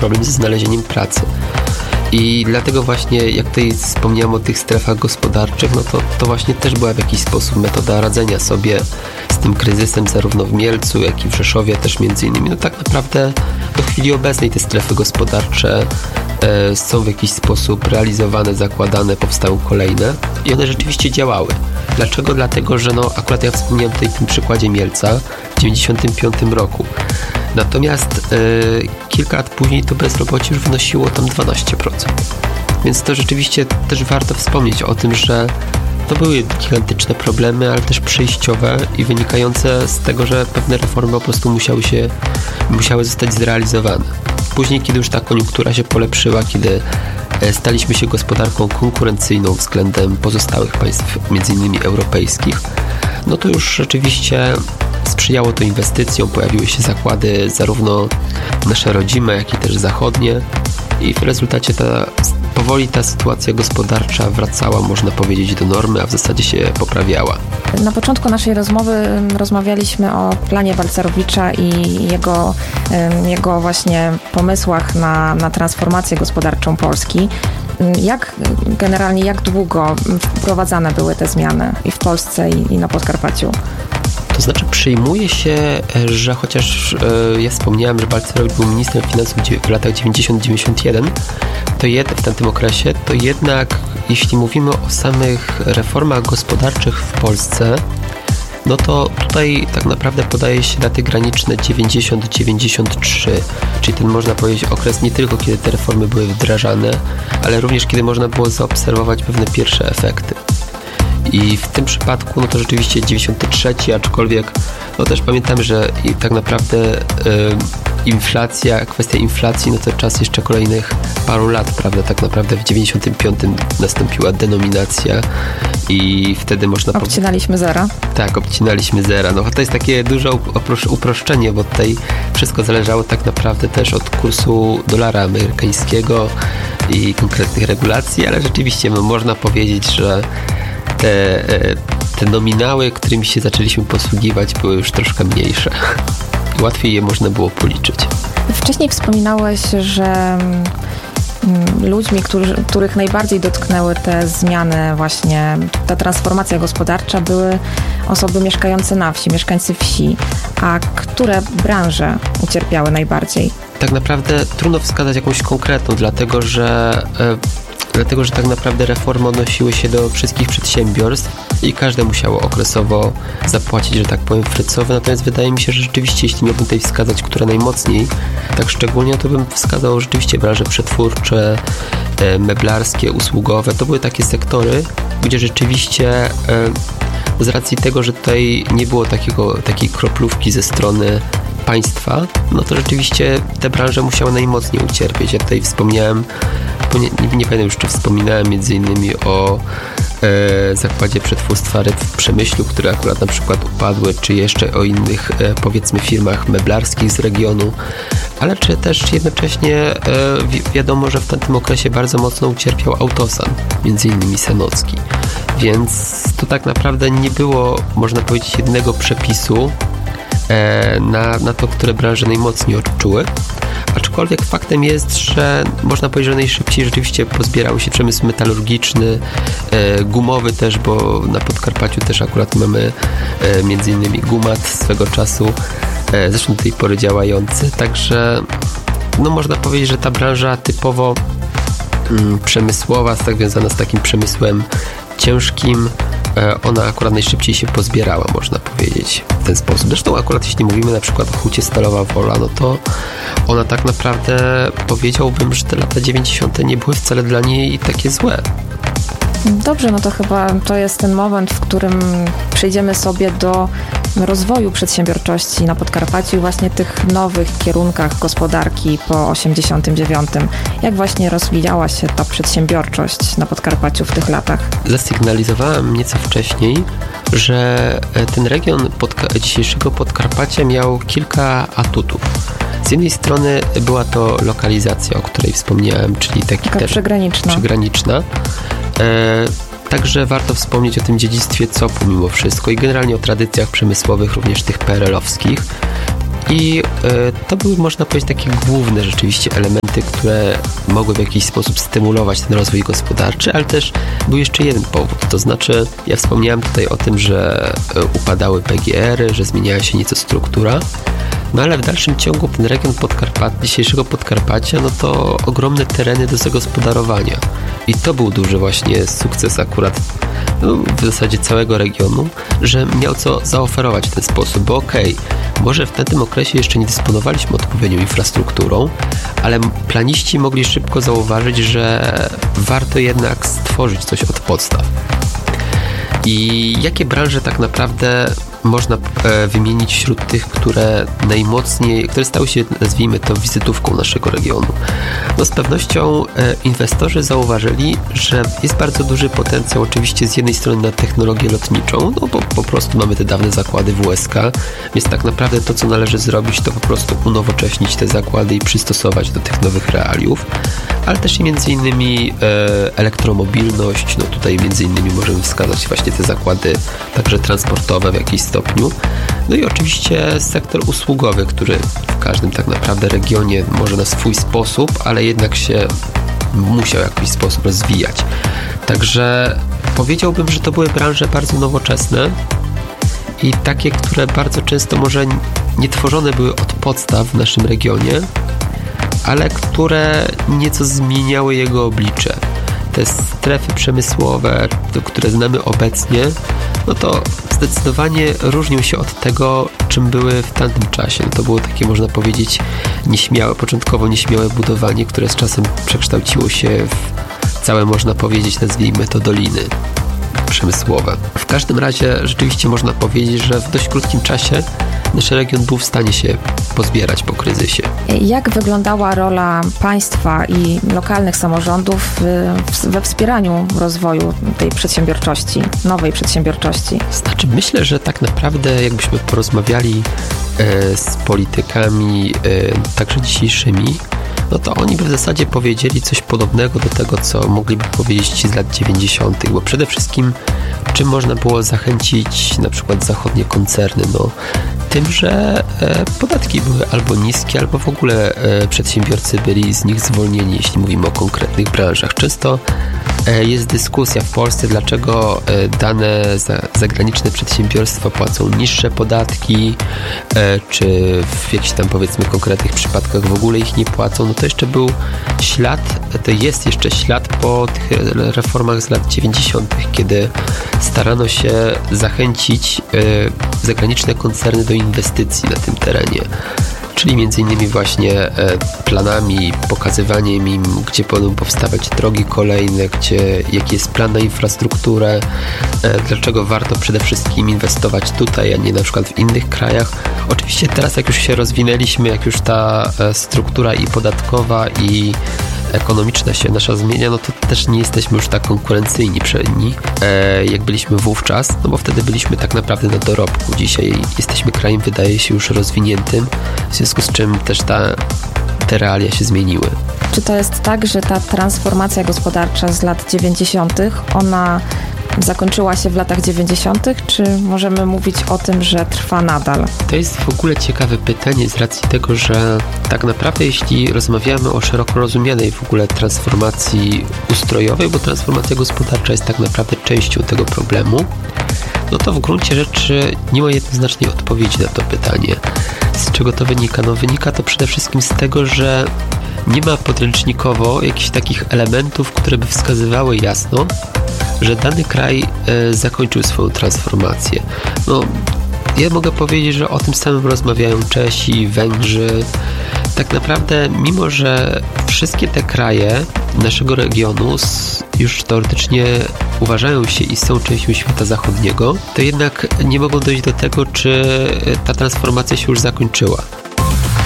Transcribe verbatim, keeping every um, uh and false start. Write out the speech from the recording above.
problem ze znalezieniem pracy. I dlatego właśnie, jak tutaj wspomniałem o tych strefach gospodarczych, no to, to właśnie też była w jakiś sposób metoda radzenia sobie z tym kryzysem zarówno w Mielcu, jak i w Rzeszowie też między innymi. No tak naprawdę do chwili obecnej te strefy gospodarcze e, są w jakiś sposób realizowane, zakładane, powstają kolejne i one rzeczywiście działały. Dlaczego? Dlatego, że no akurat ja wspomniałem tutaj w tym przykładzie Mielca w dziewięćdziesiątym piątym roku. Natomiast e, kilka lat później to bezrobocie już wynosiło tam dwanaście procent. Więc to rzeczywiście też warto wspomnieć o tym, że to były gigantyczne problemy, ale też przejściowe i wynikające z tego, że pewne reformy po prostu musiały się, musiały zostać zrealizowane. Później, kiedy już ta koniunktura się polepszyła, kiedy staliśmy się gospodarką konkurencyjną względem pozostałych państw, między innymi europejskich, no to już rzeczywiście sprzyjało to inwestycjom, pojawiły się zakłady zarówno nasze rodzime, jak i też zachodnie i w rezultacie ta, powoli ta sytuacja gospodarcza wracała, można powiedzieć, do normy, a w zasadzie się poprawiała. Na początku naszej rozmowy rozmawialiśmy o planie Balcerowicza i jego, jego właśnie pomysłach na, na transformację gospodarczą Polski. Jak generalnie, jak długo wprowadzane były te zmiany i w Polsce, i, i na Podkarpaciu? To znaczy przyjmuje się, że chociaż e, ja wspomniałem, że Balcerowicz był ministrem finansów w latach dziewięćdziesiątym dziewięćdziesiątym pierwszym, to jed, w tamtym okresie, to jednak jeśli mówimy o samych reformach gospodarczych w Polsce, no to tutaj tak naprawdę podaje się daty graniczne dziewięćdziesiąt dziewięćdziesiąt trzy, czyli ten można powiedzieć okres nie tylko kiedy te reformy były wdrażane, ale również kiedy można było zaobserwować pewne pierwsze efekty. I w tym przypadku, no to rzeczywiście dziewięćdziesiąty trzeci, aczkolwiek no też pamiętamy, że i tak naprawdę y, inflacja, kwestia inflacji, no to czas jeszcze kolejnych paru lat, prawda, tak naprawdę w dziewięćdziesiątym piątym nastąpiła denominacja i wtedy można powiedzieć... Obcinaliśmy zera. Tak, obcinaliśmy zera. No to jest takie duże upro- uproszczenie, bo tutaj wszystko zależało tak naprawdę też od kursu dolara amerykańskiego i konkretnych regulacji, ale rzeczywiście no, można powiedzieć, że Te, te nominały, którymi się zaczęliśmy posługiwać, były już troszkę mniejsze. Łatwiej je można było policzyć. Wcześniej wspominałeś, że ludźmi, którzy, których najbardziej dotknęły te zmiany, właśnie ta transformacja gospodarcza, były osoby mieszkające na wsi, mieszkańcy wsi. A które branże ucierpiały najbardziej? Tak naprawdę trudno wskazać jakąś konkretną, dlatego że Dlatego, że tak naprawdę reformy odnosiły się do wszystkich przedsiębiorstw i każde musiało okresowo zapłacić, że tak powiem, frycowe. Natomiast wydaje mi się, że rzeczywiście, jeśli miałbym tutaj wskazać, które najmocniej, tak szczególnie, to bym wskazał rzeczywiście branże przetwórcze, meblarskie, usługowe. To były takie sektory, gdzie rzeczywiście z racji tego, że tutaj nie było takiego, takiej kroplówki ze strony państwa, no to rzeczywiście te branże musiały najmocniej ucierpieć. Ja tutaj wspomniałem, nie, nie pamiętam już, czy wspominałem między innymi o e, zakładzie przetwórstwa ryb w Przemyślu, które akurat na przykład upadły, czy jeszcze o innych e, powiedzmy firmach meblarskich z regionu, ale czy też jednocześnie e, wi- wiadomo, że w tamtym okresie bardzo mocno ucierpiał Autosan, między innymi Sanocki. Więc to tak naprawdę nie było, można powiedzieć, jednego przepisu Na, na to, które branże najmocniej odczuły. Aczkolwiek faktem jest, że można powiedzieć, że najszybciej rzeczywiście pozbierały się przemysł metalurgiczny, e, gumowy też, bo na Podkarpaciu też akurat mamy e, między innymi Gumat swego czasu, e, zresztą do tej pory działający. Także no można powiedzieć, że ta branża typowo mm, przemysłowa, tak związana z takim przemysłem ciężkim, ona akurat najszybciej się pozbierała, można powiedzieć, w ten sposób. Zresztą akurat jeśli mówimy na przykład o hucie Stalowa Wola, no to ona tak naprawdę, powiedziałbym, że te lata dziewięćdziesiąte nie były wcale dla niej takie złe. Dobrze, no to chyba to jest ten moment, w którym przejdziemy sobie do rozwoju przedsiębiorczości na Podkarpaciu i właśnie tych nowych kierunkach gospodarki po osiemdziesiątym dziewiątym. Jak właśnie rozwijała się ta przedsiębiorczość na Podkarpaciu w tych latach? Zasygnalizowałem nieco wcześniej, że ten region podka- dzisiejszego Podkarpacia miał kilka atutów. Z jednej strony była to lokalizacja, o której wspomniałem, czyli taki Taka też przygraniczna. przygraniczna. E, Także warto wspomnieć o tym dziedzictwie C O P-u mimo wszystko i generalnie o tradycjach przemysłowych, również tych P R L owskich. I to były, można powiedzieć, takie główne rzeczywiście elementy, które mogły w jakiś sposób stymulować ten rozwój gospodarczy, ale też był jeszcze jeden powód, to znaczy ja wspomniałem tutaj o tym, że upadały P G R-y, że zmieniała się nieco struktura, no ale w dalszym ciągu ten region Podkarpat- dzisiejszego Podkarpacia, no to ogromne tereny do zagospodarowania. I to był duży właśnie sukces akurat no, w zasadzie całego regionu, że miał co zaoferować w ten sposób, bo okej, okay, może w tym okresie jeszcze nie dysponowaliśmy odpowiednią infrastrukturą, ale planiści mogli szybko zauważyć, że warto jednak stworzyć coś od podstaw. I jakie branże tak naprawdę można e, wymienić wśród tych, które najmocniej, które stały się, nazwijmy to, wizytówką naszego regionu? No z pewnością e, inwestorzy zauważyli, że jest bardzo duży potencjał oczywiście z jednej strony na technologię lotniczą, no bo po prostu mamy te dawne zakłady W S K, więc tak naprawdę to, co należy zrobić, to po prostu unowocześnić te zakłady i przystosować do tych nowych realiów, ale też i między innymi e, elektromobilność, no tutaj między innymi możemy wskazać właśnie te zakłady także transportowe w jakiejś stopniu. No i oczywiście sektor usługowy, który w każdym tak naprawdę regionie może na swój sposób, ale jednak się musiał w jakiś sposób rozwijać. Także powiedziałbym, że to były branże bardzo nowoczesne i takie, które bardzo często może nie tworzone były od podstaw w naszym regionie, ale które nieco zmieniały jego oblicze. Te strefy przemysłowe, które znamy obecnie, no to zdecydowanie różnią się od tego, czym były w tamtym czasie. No to było takie, można powiedzieć, nieśmiałe, początkowo nieśmiałe budowanie, które z czasem przekształciło się w całe, można powiedzieć, nazwijmy to, doliny przemysłowe. W każdym razie rzeczywiście można powiedzieć, że w dość krótkim czasie nasz region był w stanie się pozbierać po kryzysie. Jak wyglądała rola państwa i lokalnych samorządów we wspieraniu rozwoju tej przedsiębiorczości, nowej przedsiębiorczości? Znaczy, myślę, że tak naprawdę jakbyśmy porozmawiali e, z politykami, e, także dzisiejszymi, no to oni by w zasadzie powiedzieli coś podobnego do tego, co mogliby powiedzieć ci z lat dziewięćdziesiątych, bo przede wszystkim czym można było zachęcić na przykład zachodnie koncerny? No tym, że e, podatki były albo niskie, albo w ogóle e, przedsiębiorcy byli z nich zwolnieni, jeśli mówimy o konkretnych branżach. Często e, jest dyskusja w Polsce, dlaczego e, dane za, zagraniczne przedsiębiorstwa płacą niższe podatki, e, czy w jakichś tam, powiedzmy, konkretnych przypadkach w ogóle ich nie płacą. No to jeszcze był ślad, to jest jeszcze ślad po tych reformach z lat dziewięćdziesiątych, kiedy starano się zachęcić e, zagraniczne koncerny do inwestycji na tym terenie, czyli między innymi właśnie e, planami, pokazywaniem im, gdzie będą powstawać drogi kolejne, gdzie, jaki jest plan na infrastrukturę, e, dlaczego warto przede wszystkim inwestować tutaj, a nie na przykład w innych krajach. Oczywiście teraz, jak już się rozwinęliśmy, jak już ta e, struktura i podatkowa, i ekonomiczna się nasza zmienia, no to też nie jesteśmy już tak konkurencyjni przed nimi, e, jak byliśmy wówczas, no bo wtedy byliśmy tak naprawdę na dorobku. Dzisiaj jesteśmy krajem, wydaje się, już rozwiniętym, w związku z czym też ta, te realia się zmieniły. Czy to jest tak, że ta transformacja gospodarcza z lat dziewięćdziesiątych, ona zakończyła się w latach dziewięćdziesiątych, czy możemy mówić o tym, że trwa nadal? To jest w ogóle ciekawe pytanie z racji tego, że tak naprawdę jeśli rozmawiamy o szeroko rozumianej w ogóle transformacji ustrojowej, bo transformacja gospodarcza jest tak naprawdę częścią tego problemu, no to w gruncie rzeczy nie ma jednoznacznej odpowiedzi na to pytanie. Z czego to wynika? No wynika to przede wszystkim z tego, że nie ma podręcznikowo jakichś takich elementów, które by wskazywały jasno, że dany kraj e, zakończył swoją transformację. No, ja mogę powiedzieć, że o tym samym rozmawiają Czesi, Węgrzy. Tak naprawdę, mimo że wszystkie te kraje naszego regionu już teoretycznie uważają się i są częścią świata zachodniego, to jednak nie mogą dojść do tego, czy ta transformacja się już zakończyła.